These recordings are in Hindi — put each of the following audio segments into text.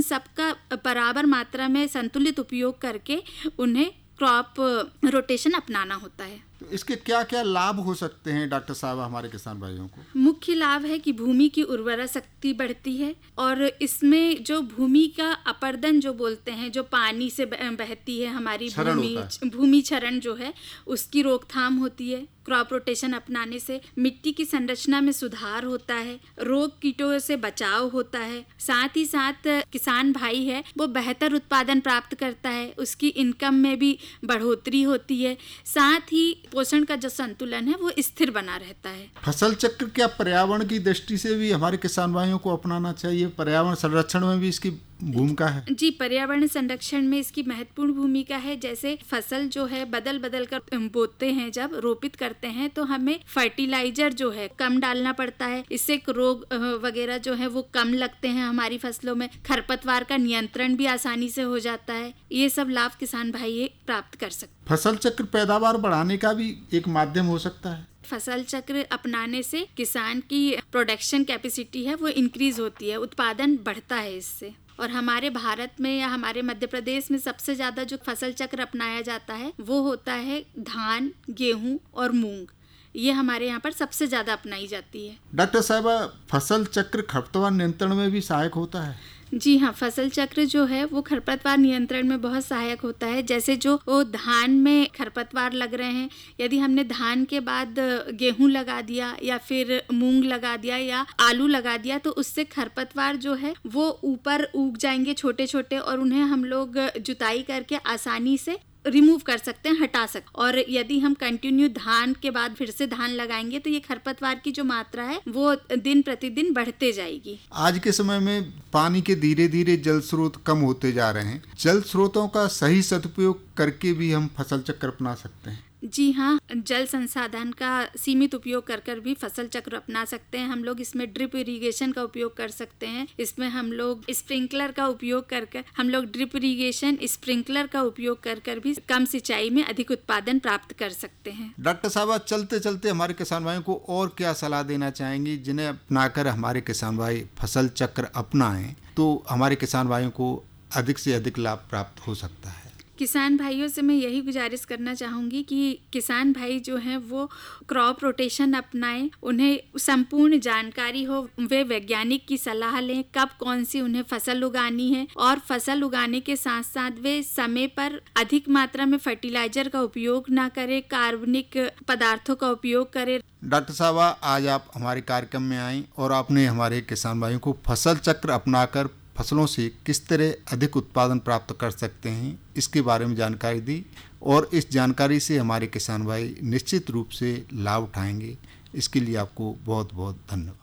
सबका बराबर मात्रा में संतुलित उपयोग करके उन्हें क्रॉप रोटेशन अपनाना होता है। तो इसके क्या क्या लाभ हो सकते हैं डॉक्टर साहब हमारे किसान भाइयों को? मुख्य लाभ है कि भूमि की उर्वरा शक्ति बढ़ती है और इसमें जो भूमि का अपर्दन जो बोलते हैं, जो पानी से बहती है हमारी भूमि क्षरण जो है उसकी रोकथाम होती है। क्रॉप रोटेशन अपनाने से मिट्टी की संरचना में सुधार होता है, रोग कीटों से बचाव होता है, साथ ही साथ किसान भाई है वो बेहतर उत्पादन प्राप्त करता है, उसकी इनकम में भी बढ़ोतरी होती है, साथ ही पोषण का जो संतुलन है वो स्थिर बना रहता है। फसल चक्र क्या पर्यावरण की दृष्टि से भी हमारे किसान भाइयों को अपनाना चाहिए? पर्यावरण संरक्षण में भी इसकी भूमिका है? जी, पर्यावरण संरक्षण में इसकी महत्वपूर्ण भूमिका है। जैसे फसल जो है बदल बदल कर बोते हैं, जब रोपित करते हैं तो हमें फर्टिलाइजर जो है कम डालना पड़ता है, इससे रोग वगैरह जो है वो कम लगते हैं हमारी फसलों में, खरपतवार का नियंत्रण भी आसानी से हो जाता है। ये सब लाभ किसान भाई प्राप्त कर सकते हैं। फसल चक्र पैदावार बढ़ाने का भी एक माध्यम हो सकता है। फसल चक्र अपनाने से किसान की प्रोडक्शन कैपेसिटी है वो इंक्रीज होती है, उत्पादन बढ़ता है इससे। और हमारे भारत में या हमारे मध्य प्रदेश में सबसे ज्यादा जो फसल चक्र अपनाया जाता है वो होता है धान, गेहूं और मूंग। ये हमारे यहाँ पर सबसे ज्यादा अपनाई जाती है। डॉक्टर साहबा, फसल चक्र खरपतवार नियंत्रण में भी सहायक होता है? जी हाँ, फसल चक्र जो है वो खरपतवार नियंत्रण में बहुत सहायक होता है। जैसे जो धान में खरपतवार लग रहे हैं, यदि हमने धान के बाद गेहूं लगा दिया या फिर मूंग लगा दिया या आलू लगा दिया तो उससे खरपतवार जो है वो ऊपर उग जाएंगे छोटे छोटे, और उन्हें हम लोग जुताई करके आसानी से रिमूव कर सकते हैं, हटा सकते। और यदि हम कंटिन्यू धान के बाद फिर से धान लगाएंगे तो ये खरपतवार की जो मात्रा है वो दिन प्रतिदिन बढ़ते जाएगी। आज के समय में पानी के धीरे धीरे जल स्रोत कम होते जा रहे हैं, जल स्रोतों का सही सदुपयोग करके भी हम फसल चक्र अपना सकते हैं? जी हाँ, जल संसाधन का सीमित उपयोग कर भी फसल चक्र अपना सकते हैं हम लोग। इसमें ड्रिप इरिगेशन का उपयोग कर सकते हैं, इसमें हम लोग स्प्रिंकलर का उपयोग कर हम लोग ड्रिप इरिगेशन स्प्रिंकलर का उपयोग कर भी कम सिंचाई में अधिक उत्पादन प्राप्त कर सकते हैं। डॉक्टर साहब, चलते चलते हमारे किसान भाइयों को और क्या सलाह देना चाहेंगी जिन्हें अपनाकर हमारे किसान भाई फसल चक्र अपनाएं तो हमारे किसान भाइयों को अधिक से अधिक लाभ प्राप्त हो सकता है? किसान भाइयों से मैं यही गुजारिश करना चाहूँगी कि किसान भाई जो हैं वो क्रॉप रोटेशन अपनाएं, उन्हें संपूर्ण जानकारी हो, वे वैज्ञानिक की सलाह लें कब कौन सी उन्हें फसल उगानी है, और फसल उगाने के साथ साथ वे समय पर अधिक मात्रा में फर्टिलाइजर का उपयोग ना करें, कार्बनिक पदार्थों का उपयोग करें। डॉक्टर साहबा, आज आप हमारे कार्यक्रम में आई और आपने हमारे किसान भाइयों को फसल चक्र अपनाकर फसलों से किस तरह अधिक उत्पादन प्राप्त कर सकते हैं इसके बारे में जानकारी दी, और इस जानकारी से हमारे किसान भाई निश्चित रूप से लाभ उठाएंगे। इसके लिए आपको बहुत बहुत धन्यवाद।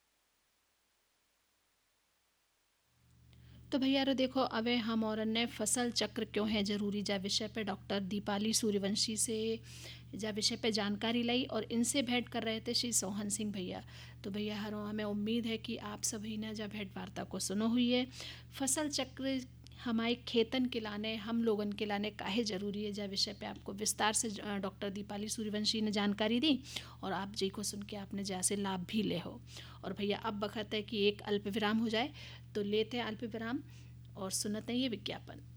तो भैया रो देखो, अवे हम और ने फसल चक्र क्यों है जरूरी जा विषय पे डॉक्टर दीपाली सूर्यवंशी से जा विषय पे जानकारी लाई, और इनसे भेंट कर रहे थे श्री सोहन सिंह भैया। तो भैया हमें उम्मीद है कि आप सभी ने जब भेंट वार्ता को सुनो हुई है। फसल चक्र हमारे खेतन के लाने, हम लोगन के लाने काहे जरूरी है, जा विषय पे आपको विस्तार से डॉक्टर दीपाली सूर्यवंशी ने जानकारी दी, और आप जी को सुन के आपने जैसे लाभ भी ले हो। और भैया अब वक्त है कि एक अल्प विराम हो जाए, तो लेते हैं अल्प विराम और सुनते हैं ये विज्ञापन।